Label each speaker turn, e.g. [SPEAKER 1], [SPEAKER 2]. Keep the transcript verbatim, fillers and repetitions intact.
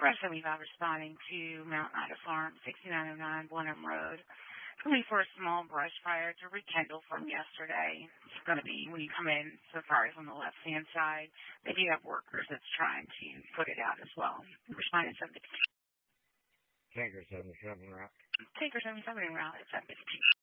[SPEAKER 1] Brush seventy-five responding to Mount Ida Farm, sixty-nine oh nine Blenheim Road. Looking for a small brush fire to rekindle from yesterday. It's going to be when you come in, so far as on the left-hand side. They do have workers that's trying to put it out as well. Responding seventy-two.
[SPEAKER 2] Tanker seventy-seven route.
[SPEAKER 1] Tanker seventy-seven route at seven fifty-two.